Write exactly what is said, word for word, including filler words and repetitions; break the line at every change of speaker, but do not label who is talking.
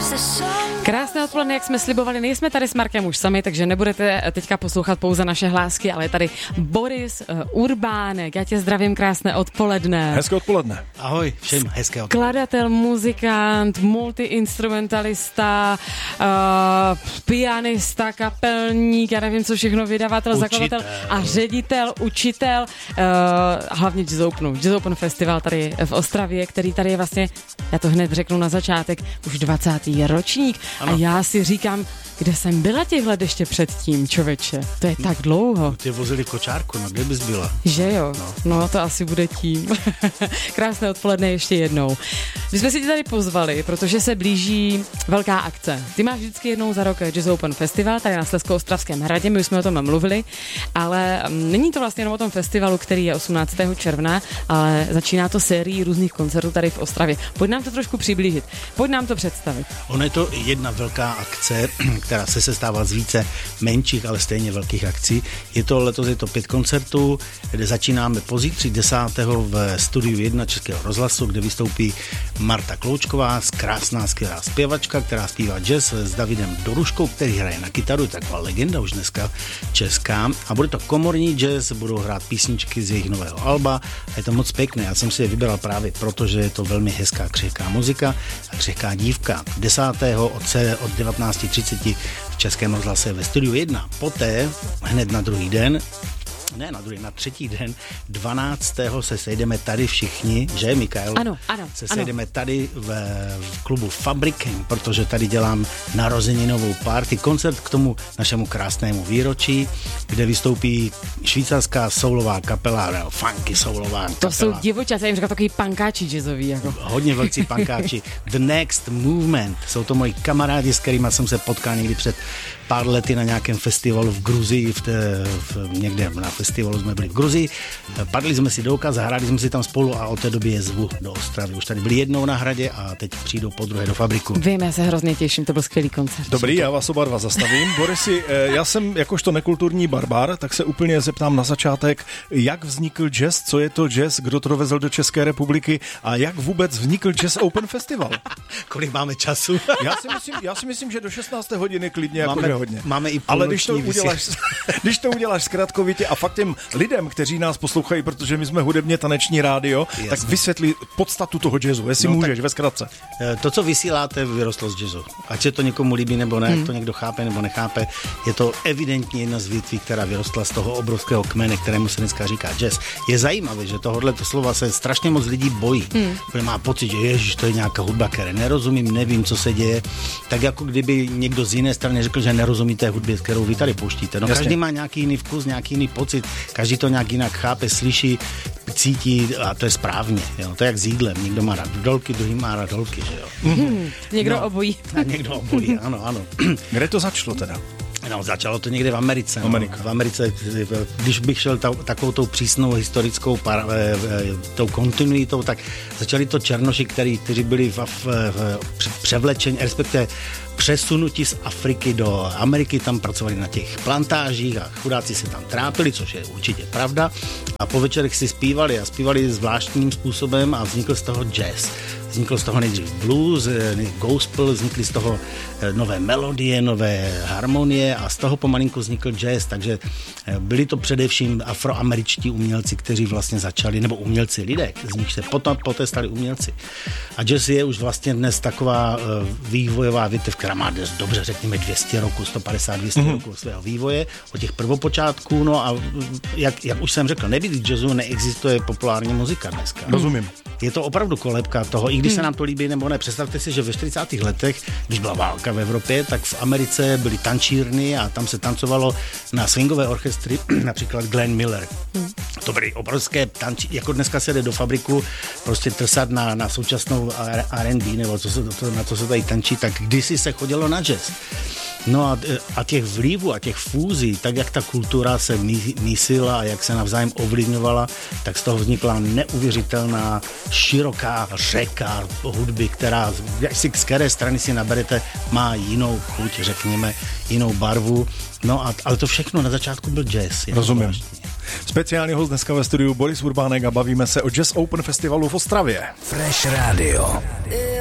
Krásné odpoledne, jak jsme slibovali, nejsme tady s Markem už sami, takže nebudete teďka poslouchat pouze naše hlásky, ale je tady Boris uh, Urbánek. Já tě zdravím, krásné odpoledne.
Hezké odpoledne.
Ahoj, všem hezké odpoledne.
Skladatel, muzikant, multiinstrumentalista, uh, pianista, kapelník, já nevím, co všechno, vydavatel,
Učitel.
zakladatel a ředitel, učitel, uh, hlavně Jazz Openu. Jazz Open Festival tady v Ostravě, který tady je vlastně, já to hned řeknu na začátek, už dvacátý ročník. Ano. A já si říkám, kde jsem byla těch let ještě předtím, člověče? To je tak dlouho.
Ty vozili kočárku, no kde bys byla?
Že jo?
No,
no to asi bude tím. Krásné odpoledne ještě jednou. My jsme si tě tady pozvali, protože se blíží velká akce. Ty máš vždycky jednou za rok Jazz Open Festival, tady na Slezsko-Ostravském hradě, my už jsme o tom mluvili, ale není to vlastně jenom o tom festivalu, který je osmnáctého června, ale začíná to sérii různých koncertů tady v Ostravě. Pojď nám to trošku přiblížit, pojď nám to představit.
Ono je to jedna velká akce, která se sestává z více menších, ale stejně velkých akcí. Je to letos je to pět koncertů, kde začínáme pozítří desátého v studiu jedna Českého rozhlasu, kde vystoupí Marta Kloučková, krásná, skvělá zpěvačka, která zpívá jazz s Davidem Doruškou, který hraje na kytaru, je taková legenda už dneska česká. A bude to komorní jazz, budou hrát písničky z jejich nového alba. A je to moc pěkné. Já jsem si je vybral právě proto, že je to velmi hezká, křehká muzika a křehká dívka. desátého od, od devatenáct třicet v Českém rozhlase ve studiu jedna. Poté, hned na druhý den, ne na druhý, na třetí den, dvanáctého se sejdeme tady všichni, že Mikael?
Ano, ano.
Se
ano.
sejdeme tady v, v klubu Fabrikem, protože tady dělám narozeninovou party, koncert k tomu našemu krásnému výročí, kde vystoupí švýcarská soulová kapela, nebo funky soulová kapela.
To jsou divočáci, já jim říkám takový pankáči jazzoví. Jako.
Hodně velcí pankáči. The Next Movement. Jsou to moji kamarádi, s kterými jsem se potkal někdy před pár lety na nějakém festivalu v Gruzii, v té, v, někde na festivalu jsme byli v Gruzii. Padli jsme si do oka, zahráli jsme si tam spolu a od té doby je zvu do Ostravy. Už tady byli jednou na hradě a teď přijdou po druhé do Fabriku.
Vím, já se hrozně těším, to byl skvělý koncert.
Dobrý, já vás oba dva zastavím. Borisi, já jsem jakožto nekulturní barbar, tak se úplně zeptám na začátek, jak vznikl jazz, co je to jazz, kdo to dovezl do České republiky a jak vůbec vznikl Jazz Open Festival?
Kolik máme času?
já, si myslím, já si myslím, že do šestnácté hodiny klidně
máme,
jako hodně.
Máme i
Ale když to, uděláš, když to uděláš zkratkovitě a fakt těm lidem, kteří nás poslouchají, protože my jsme hudebně taneční rádio, jasně, tak vysvětli podstatu toho jazzu, jestli no, můžeš, ve zkratce.
To, co vysíláte, vyrostlo z jazzu. Ať se to někomu líbí nebo ne, hmm. jak to někdo chápe nebo nechápe, je to evidentně jedna z větví, která vyrostla z toho obrovského kmene, kterému se dneska říká jazz. Je zajímavé, že tohohle slova se strašně moc lidí bojí. Hmm. Má pocit, že ježiš, to je nějaká hudba, které nerozumím, nevím, co se děje. Tak jako kdyby někdo z jiné strany řekl, že nerozumí té hudbě, kterou vy tady pouštíte. No, každý má nějaký jiný vkus, nějaký jiný pocit, každý to nějak jinak chápe, slyší, cítí a to je správně. Jo. To je jak s jídlem. Někdo má rád dolky, druhý má rád dolky. Že jo.
Hmm, někdo
no,
obojí.
A někdo obojí, ano, ano.
Kde to začalo teda?
No, začalo to někde v Americe. No.
Amerika.
V Americe, když bych šel ta, takovou tou přísnou historickou par, e, e, tou kontinuitou, tak začali to černoši, který, kteří byli v, v, v převlečení, respektive přesunutí z Afriky do Ameriky, tam pracovali na těch plantážích a chudáci se tam trápili, což je určitě pravda. A po večerech si zpívali a zpívali zvláštním způsobem a vznikl z toho jazz. Vznikl z toho nejdřív blues, gospel, vznikly z toho nové melodie, nové harmonie a z toho pomalinku vznikl jazz, takže byli to především afroameričtí umělci, kteří vlastně začali, nebo umělci lidé, z nich se potom, poté stali umělci. A jazz je už vlastně dnes taková vývojová větev, která má dnes dobře, řekněme dvě stě roků, sto padesát dvě stě mm-hmm. roků svého vývoje, od těch prvopočátků, no a jak, jak už jsem řekl, nebýt jazzu, neexistuje populární muzika dneska.
Rozumím.
Je to opravdu kolébka toho, i když hmm. se nám to líbí nebo ne. Představte si, že ve čtyřicátých letech, když byla válka v Evropě, tak v Americe byly tančírny a tam se tancovalo na swingové orchestry, například Glenn Miller. Hmm. To byly obrovské tanči, jako dneska se jde do Fabriku prostě trsat na, na současnou R and B, nebo co se, to, na co se tady tančí, tak kdysi se chodilo na jazz. No a, a těch vlivů a těch fúzí, tak jak ta kultura se mísila a jak se navzájem ovlivňovala, tak z toho vznikla neuvěřitelná široká řeka hudby, která, z které strany si naberete, má jinou chuť, řekněme, jinou barvu. No a, ale to všechno na začátku byl jazz.
Rozumím. Speciální host dneska ve studiu Boris Urbánek a bavíme se o Jazz Open Festivalu v Ostravě.
Fresh Radio.